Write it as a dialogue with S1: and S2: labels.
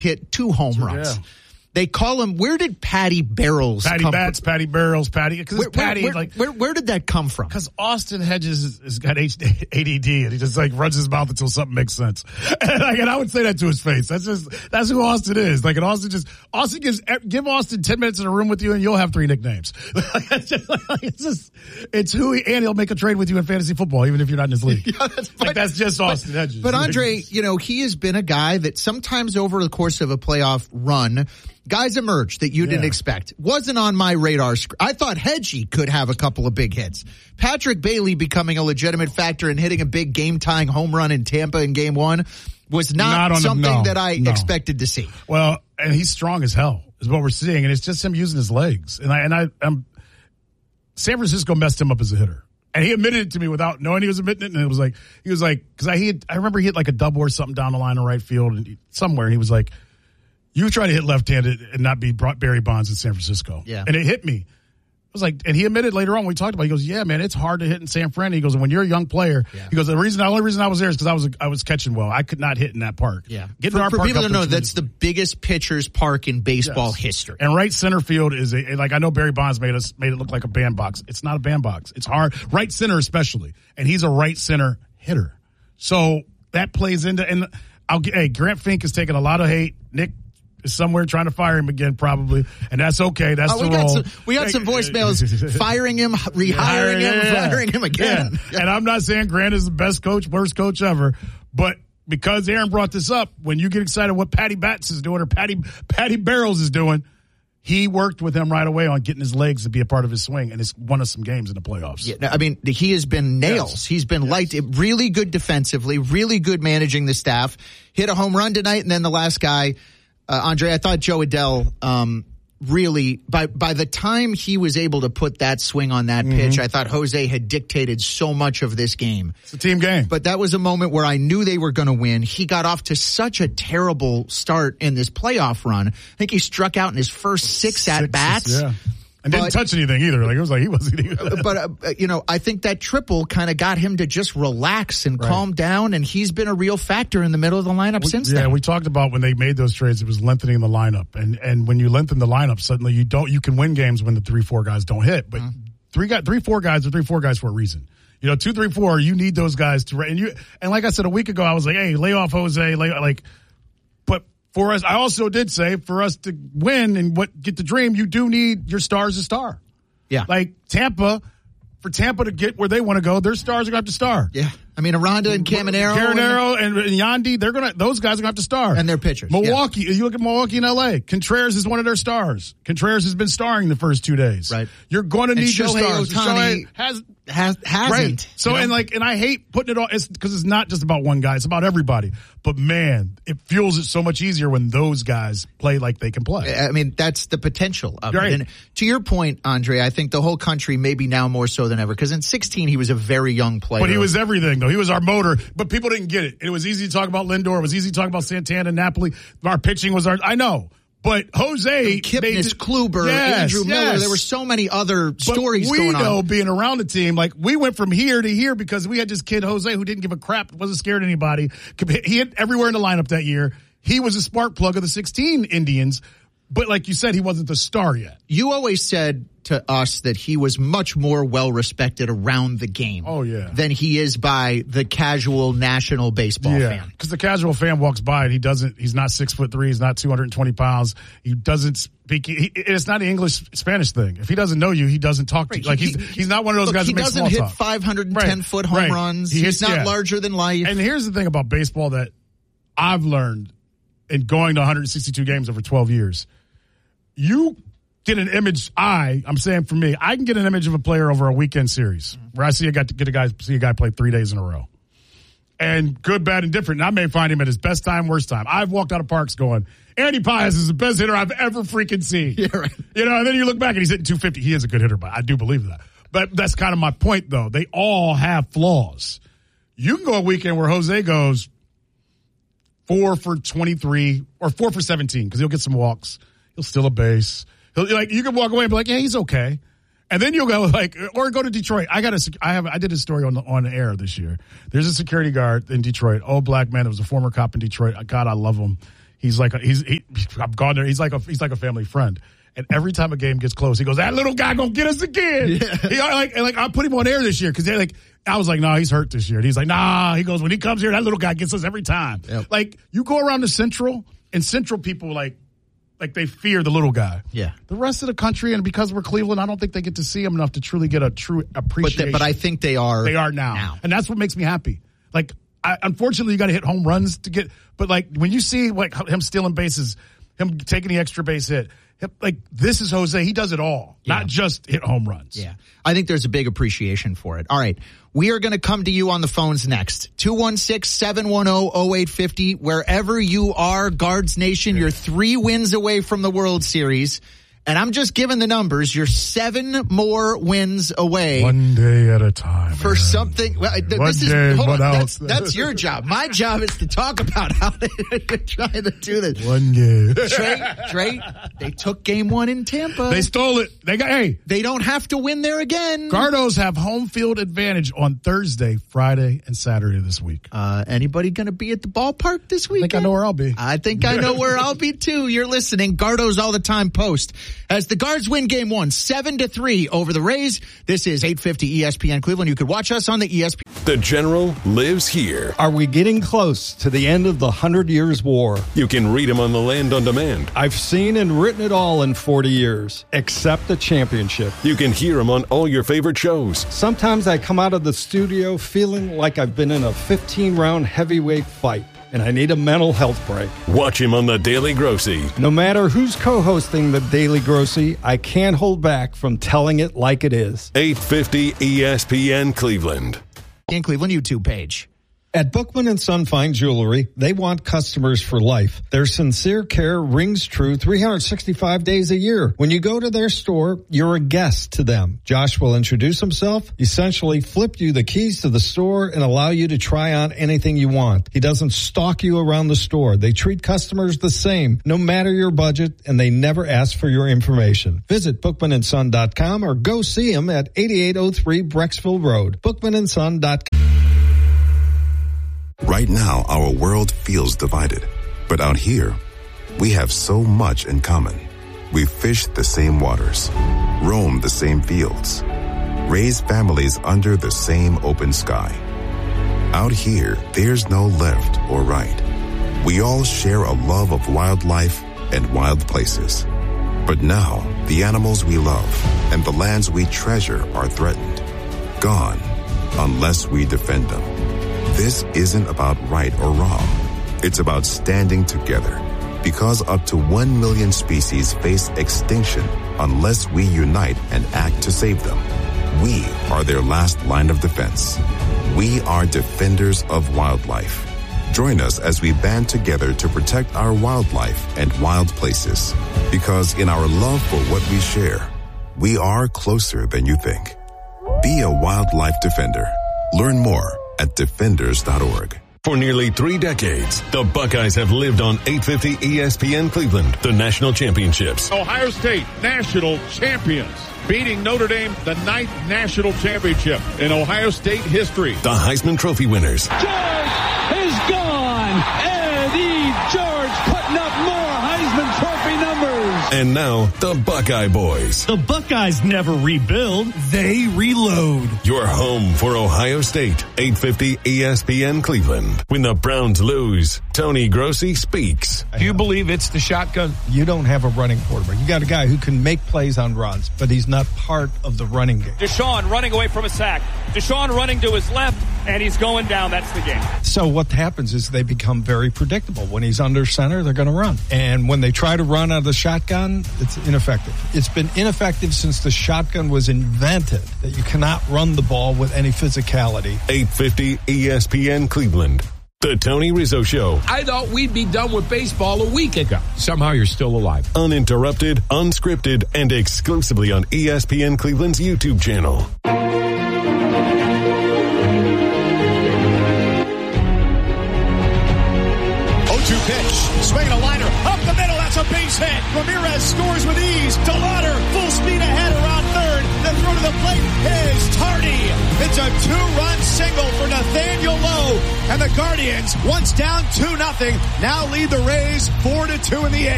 S1: hit 2 home runs.
S2: Yeah.
S1: They call him, where did Patty Barrels come from?
S2: Patty Barrels, Patty. Because Patty,
S1: where did that come from?
S2: Because Austin Hedges has got ADD, and he just runs his mouth until something makes sense. And I would say that to his face. That's who Austin is. And give Austin 10 minutes in a room with you, and you'll have 3 nicknames. It's who and he'll make a trade with you in fantasy football, even if you're not in his league. Yeah, that's just Austin Hedges.
S1: But Andre, he has been a guy that sometimes over the course of a playoff run, guys emerge that you didn't expect. Wasn't on my radar. I thought Hedgie could have a couple of big hits. Patrick Bailey becoming a legitimate factor and hitting a big game-tying home run in Tampa in Game 1 was not something that I expected to see.
S2: Well, and he's strong as hell is what we're seeing, and it's just him using his legs. And San Francisco messed him up as a hitter. And he admitted it to me without knowing he was admitting it. And it was because I remember he hit like a double or something down the line of right field and somewhere, and he was like, you try to hit left-handed and not be Barry Bonds in San Francisco.
S1: Yeah.
S2: And it hit me. I was like, and he admitted later on when we talked about it, he goes, yeah, man, it's hard to hit in San Fran. He goes, and when you're a young player, he goes, the only reason I was there is because I was catching well. I could not hit in that park.
S1: Yeah.
S2: For people
S1: to know, that's the biggest pitcher's park in baseball history.
S2: And right center field is I know Barry Bonds made it look like a bandbox. It's not a bandbox. It's hard. Right center especially. And he's a right center hitter. So that plays into, and Grant Fink has taken a lot of hate. Nick is somewhere trying to fire him again, probably, and that's okay. That's the role.
S1: We got some voicemails firing him, rehiring him, firing him again.
S2: Yeah. And I'm not saying Grant is the best coach, worst coach ever, but because Aaron brought this up, when you get excited what Patty Batts is doing or Patty Barrels is doing, he worked with him right away on getting his legs to be a part of his swing, and it's won us some games in the playoffs.
S1: Yeah, I mean, he has been nails. Yes. He's been light, really good defensively, really good managing the staff. Hit a home run tonight, and then the last guy. Andre, I thought Joe Adell really, by the time he was able to put that swing on that pitch, I thought Jose had dictated so much of this game.
S2: It's a team game.
S1: But that was a moment where I knew they were going to win. He got off to such a terrible start in this playoff run. I think he struck out in his first 6 at-bats.
S2: Yeah. And didn't touch anything either. It was like he wasn't even.
S1: But, I think that triple kind of got him to just relax and calm down, and he's been a real factor in the middle of the lineup since then.
S2: Yeah, we talked about when they made those trades, it was lengthening the lineup. And when you lengthen the lineup, suddenly you can win games when the 3-4 guys don't hit. But 3-4 guys are 3-4 guys for a reason. 2-3-4, you need those guys to, and like I said a week ago, I was like, hey, lay off Jose, but for us, I also did say for us to win and get the dream, you do need your stars to star.
S1: Yeah.
S2: Like for Tampa to get where they want to go, their stars are going to have to star.
S1: Yeah. I mean, Aranda and
S2: Caminero and Yandy, those guys are going to have to star.
S1: And their pitchers.
S2: Milwaukee, you look at Milwaukee and LA. Contreras is one of their stars. Contreras has been starring the first 2 days.
S1: Right.
S2: You're going to need your stars.
S1: Shohei Ohtani hasn't.
S2: Right. So, and I hate putting it all, because it's not just about one guy, it's about everybody. But man, it fuels it so much easier when those guys play like they can play.
S1: I mean, that's the potential of
S2: it.
S1: And to your point, Andre, I think the whole country, maybe now more so than ever, because in 2016 he was a very young player.
S2: But he was everything, though. He was our motor, but people didn't get it. It was easy to talk about Lindor. It was easy to talk about Santana, Napoli. Our pitching was I know. But Jose,
S1: Kipnis, Kluber, Andrew Miller, there were so many other stories going on.
S2: We know, being around the team, we went from here to here because we had this kid, Jose, who didn't give a crap, wasn't scared of anybody. He hit everywhere in the lineup that year. He was a spark plug of the 16 Indians. But like you said, he wasn't the star yet.
S1: You always said to us that he was much more well-respected around the game than he is by the casual national baseball fan.
S2: Because the casual fan walks by and he's not 6'3", he's not 220 pounds. He doesn't speak, it's not an English-Spanish thing. If he doesn't know you, he doesn't talk to you. He's not one of those guys that makes small talk.
S1: He doesn't hit 510-foot home runs. He's not larger than life.
S2: And here's the thing about baseball that I've learned in going to 162 games over 12 years. You get an image, I'm saying for me, I can get an image of a player over a weekend series where I see a guy play 3 days in a row. And good, bad, and different. And I may find him at his best time, worst time. I've walked out of parks going, Andy Paez is the best hitter I've ever freaking seen.
S1: Yeah, right.
S2: And then you look back and he's hitting 250. He is a good hitter, but I do believe that. But that's kind of my point, though. They all have flaws. You can go a weekend where Jose goes 4 for 23 or 4 for 17 because he'll get some walks. He'll steal a base. You can walk away and be like, yeah, he's okay. And then you'll go or go to Detroit. I did a story on air this year. There's a security guard in Detroit, old black man that was a former cop in Detroit. God, I love him. He's like I've gone there. He's like a family friend. And every time a game gets close, he goes, "That little guy gonna get us again." Yeah. I put him on air this year because they're like, I was like, "No, he's hurt this year." And he's like, "Nah." He goes, "When he comes here, that little guy gets us every time." Yep. Like you go around the Central, and Central people like they fear the little guy. Yeah. The rest of the country, and because we're Cleveland, I don't think they get to see him enough to truly get a true appreciation.
S1: But I think they are.
S2: They are now, and that's what makes me happy. Like, unfortunately, you got to hit home runs to get. But like when you see like him stealing bases, him taking the extra base hit. Like, this is Jose. He does it all, not just hit home runs.
S1: Yeah. I think there's a big appreciation for it. All right. We are going to come to you on the phones next. 216-710-0850. Wherever you are, Guards Nation, you're 3 wins away from the World Series. And I'm just giving the numbers. You're 7 more wins away.
S2: One day at a time.
S1: For something. Well, that's your job. My job is to talk about how they're trying to do this.
S2: One game.
S1: Trey, they took game 1 in Tampa.
S2: They stole it.
S1: They don't have to win there again.
S2: Gardos have home field advantage on Thursday, Friday, and Saturday this week.
S1: Anybody going to be at the ballpark this weekend?
S2: I think I know where I'll be.
S1: I think I know where I'll be too. You're listening. Gardos All the Time Post. As the Guards win game 1, 7-3 over the Rays. This is 850 ESPN Cleveland. You could watch us on the ESPN.
S3: The General lives here.
S4: Are we getting close to the end of the 100 Years' War?
S3: You can read him on the Land on Demand.
S4: I've seen and written it all in 40 years, except the championship.
S3: You can hear him on all your favorite shows.
S4: Sometimes I come out of the studio feeling like I've been in a 15-round heavyweight fight, and I need a mental health break.
S3: Watch him on The Daily Grossy.
S4: No matter who's co-hosting The Daily Grossy, I can't hold back from telling it like it is.
S3: 850 ESPN Cleveland.
S1: In Cleveland YouTube page.
S4: At Bookman & Son Fine Jewelry, they want customers for life. Their sincere care rings true 365 days a year. When you go to their store, you're a guest to them. Josh will introduce himself, essentially flip you the keys to the store, and allow you to try on anything you want. He doesn't stalk you around the store. They treat customers the same, no matter your budget, and they never ask for your information. Visit BookmanandSon.com or go see him at 8803 Brecksville Road. BookmanandSon.com.
S5: Right now, our world feels divided. But out here, we have so much in common. We fish the same waters, roam the same fields, raise families under the same open sky. Out here, there's no left or right. We all share a love of wildlife and wild places. But now, the animals we love and the lands we treasure are threatened, gone, unless we defend them. This isn't about right or wrong. It's about standing together, because up to 1 million species face extinction unless we unite and act to save them. We are their last line of defense. We are defenders of wildlife. Join us as we band together to protect our wildlife and wild places, because in our love for what we share, we are closer than you think. Be a wildlife defender. Learn more at defenders.org.
S3: For nearly 3 decades, the Buckeyes have lived on 850 ESPN Cleveland, the national championships.
S6: Ohio State national champions, beating Notre Dame, the 9th national championship in Ohio State history.
S3: The Heisman Trophy winners.
S7: George is gone. Eddie George putting up more Heisman Trophy numbers.
S3: And now, the Buckeye Boys.
S8: The Buckeyes never rebuild, they reload.
S3: Your home for Ohio State, 850 ESPN Cleveland. When the Browns lose, Tony Grossi speaks.
S9: Do you believe it's the shotgun?
S4: You don't have a running quarterback. You got a guy who can make plays on runs, but he's not part of the running game.
S10: Deshaun running away from a sack. Deshaun running to his left, and he's going down. That's the game.
S4: So what happens is they become very predictable. When he's under center, they're going to run. And when they try to run out of the shotgun, it's ineffective. It's been ineffective since the shotgun was invented, that you cannot run the ball with any physicality.
S3: 850 ESPN Cleveland. The Tony Rizzo Show.
S9: I thought we'd be done with baseball a week ago. Somehow you're still alive.
S3: Uninterrupted, unscripted, and exclusively on ESPN Cleveland's YouTube channel.
S11: 0-2 pitch. Swinging a liner. Up the middle. That's a base hit. Ramirez scores with ease. DeLauder full speed ahead around third. Then throw to the plate is Tardy. It's a 2-run single for Nathaniel Lowe. And the Guardians, once down 2-0, now lead the Rays 4-2 in the 8th.